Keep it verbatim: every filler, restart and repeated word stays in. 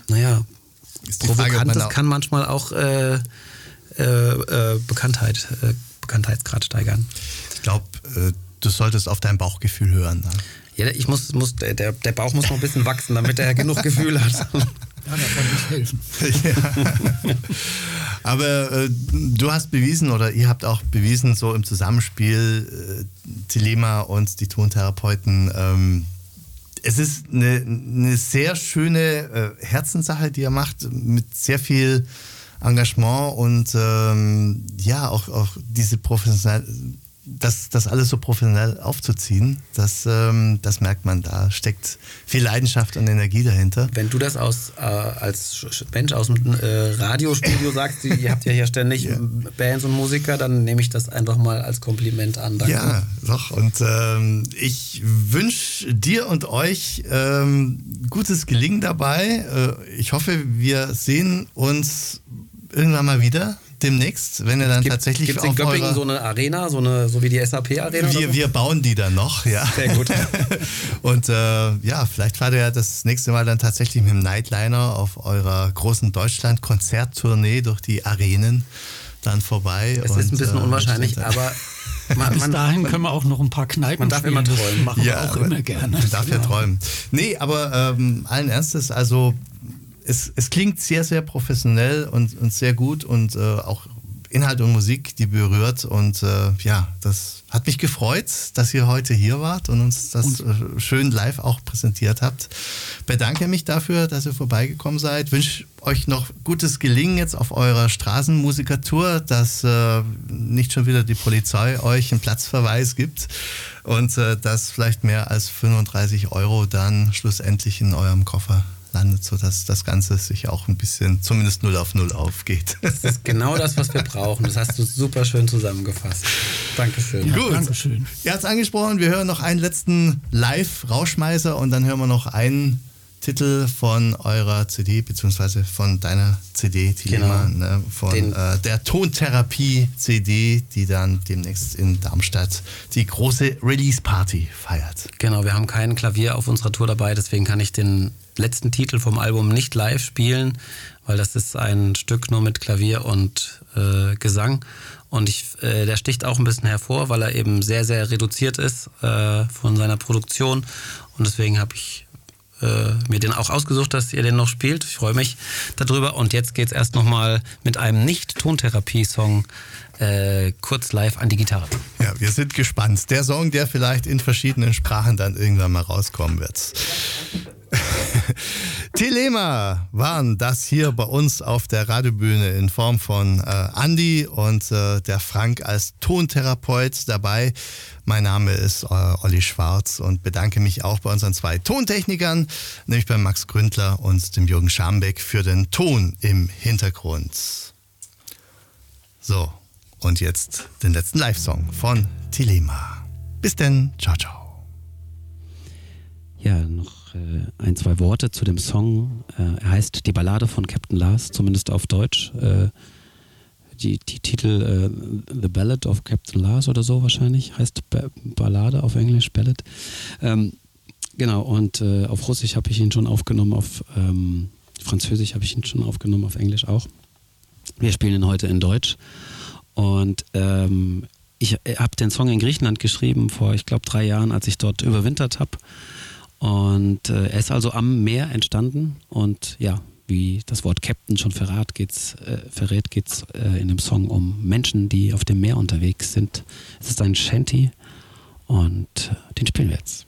naja, ist die Frage, provokant, das kann manchmal auch äh, äh, äh, Bekanntheit, äh, Bekanntheitsgrad steigern. Ich glaube, äh, du solltest auf dein Bauchgefühl hören. Ne? Ja, ich muss, muss der, der Bauch muss noch ein bisschen wachsen, damit er genug Gefühl hat. Ja, da kann ich helfen. Ja. Aber äh, du hast bewiesen oder ihr habt auch bewiesen, so im Zusammenspiel äh, Thelema und die Tontherapeuten, ähm, es ist eine, eine sehr schöne äh, Herzenssache, die ihr macht, mit sehr viel Engagement und ähm, ja, auch, auch diese professionelle, das, das alles so professionell aufzuziehen, das, ähm, das merkt man, da steckt viel Leidenschaft und Energie dahinter. Wenn du das aus, äh, als Mensch aus dem äh, Radiostudio sagst, ihr habt ja hier ständig ja. Bands und Musiker, dann nehme ich das einfach mal als Kompliment an. Danke. Ja, doch. Und ähm, ich wünsche dir und euch ähm, gutes Gelingen dabei. Äh, ich hoffe, wir sehen uns irgendwann mal wieder. Demnächst, wenn ihr dann gibt, tatsächlich gibt's in Göppingen so eine Arena, so eine, so wie die S A P-Arena? Wir, so? wir bauen die dann noch, ja. Sehr gut. Und äh, ja, vielleicht fahrt ihr ja das nächste Mal dann tatsächlich mit dem Nightliner auf eurer großen Deutschland-Konzerttournee durch die Arenen dann vorbei. Es ist ein bisschen äh, unwahrscheinlich, aber man, bis dahin können wir auch noch ein paar Kneipen Man darf spielen. immer träumen. Machen ja, wir auch immer gerne. Man darf ja träumen. Nee, aber ähm, allen Ernstes, also Es, es klingt sehr, sehr professionell und, und sehr gut und äh, auch Inhalt und Musik, die berührt. Und äh, ja, das hat mich gefreut, dass ihr heute hier wart und uns das äh, schön live auch präsentiert habt. Bedanke mich dafür, dass ihr vorbeigekommen seid. Wünsche euch noch gutes Gelingen jetzt auf eurer Straßenmusikertour, dass äh, nicht schon wieder die Polizei euch einen Platzverweis gibt und äh, dass vielleicht mehr als fünfunddreißig Euro dann schlussendlich in eurem Koffer landet, sodass das Ganze sich auch ein bisschen, zumindest null auf null aufgeht. Das ist genau das, was wir brauchen. Das hast du super schön zusammengefasst. Dankeschön. Ja, Gut. Dankeschön. Ihr habt es angesprochen, wir hören noch einen letzten Live-Rauschmeißer und dann hören wir noch einen Titel von eurer C D, beziehungsweise von deiner C D, Thelema, genau. ne, von äh, der Tontherapie-C D, die dann demnächst in Darmstadt die große Release-Party feiert. Genau, wir haben kein Klavier auf unserer Tour dabei, deswegen kann ich den letzten Titel vom Album nicht live spielen, weil das ist ein Stück nur mit Klavier und äh, Gesang. Und ich, äh, der sticht auch ein bisschen hervor, weil er eben sehr, sehr reduziert ist äh, von seiner Produktion. Und deswegen habe ich äh, mir den auch ausgesucht, dass ihr den noch spielt. Ich freue mich darüber. Und jetzt geht es erst nochmal mit einem Nicht-Tontherapie-Song äh, kurz live an die Gitarre. Ja, wir sind gespannt. Der Song, der vielleicht in verschiedenen Sprachen dann irgendwann mal rauskommen wird. Thelema waren das hier bei uns auf der Radiobühne in Form von äh, Andi und äh, der Frank als Tontherapeut dabei. Mein Name ist äh, Olli Schwarz und bedanke mich auch bei unseren zwei Tontechnikern, nämlich bei Max Gründler und dem Jürgen Schambeck für den Ton im Hintergrund. So, und jetzt den letzten Live-Song von Thelema. Bis denn, ciao, ciao. Ja, noch ein, zwei Worte zu dem Song. Er heißt Die Ballade von Captain Lars, zumindest auf Deutsch. Die, die Titel The Ballad of Captain Lars oder so wahrscheinlich, heißt Ballade auf Englisch, Ballad. Ähm, genau, und äh, auf Russisch habe ich ihn schon aufgenommen, auf ähm, Französisch habe ich ihn schon aufgenommen, auf Englisch auch. Wir spielen ihn heute in Deutsch. Und ähm, ich habe den Song in Griechenland geschrieben vor, ich glaube, drei Jahren, als ich dort überwintert habe. Und äh, er ist also am Meer entstanden und ja, wie das Wort Captain schon verrät, geht's, äh, verrät, geht es äh, in dem Song um Menschen, die auf dem Meer unterwegs sind. Es ist ein Shanty und äh, den spielen wir jetzt.